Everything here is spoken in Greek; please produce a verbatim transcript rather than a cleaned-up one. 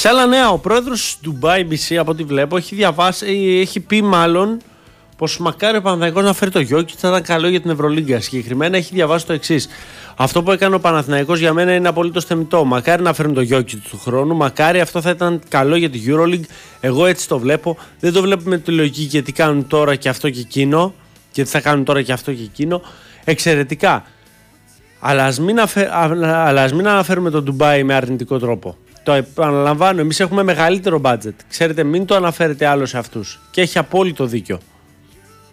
Σε άλλα νέα, ο πρόεδρος του Dubai μπι σι, από ό,τι βλέπω, έχει διαβάσει, έχει πει μάλλον πως μακάρι ο Παναθηναϊκός να φέρει το Γιόκιτς, θα ήταν καλό για την Ευρωλίγκα. Συγκεκριμένα έχει διαβάσει το εξής: αυτό που έκανε ο Παναθηναϊκός για μένα είναι απολύτως θεμιτό. Μακάρι να φέρουν το Γιόκιτς του χρόνου, μακάρι αυτό θα ήταν καλό για την EuroLeague. Εγώ έτσι το βλέπω. Δεν το βλέπω με τη λογική και τι κάνουν τώρα και αυτό και εκείνο, και τι θα κάνουν τώρα και αυτό και εκείνο. Εξαιρετικά. Αλλά ας μην, αφε... Αλλά ας μην αναφέρουμε το Ντουμπάι με αρνητικό τρόπο. Το επαναλαμβάνω, εμείς έχουμε μεγαλύτερο budget. Ξέρετε, μην το αναφέρετε άλλο σε αυτούς. Και έχει απόλυτο δίκιο.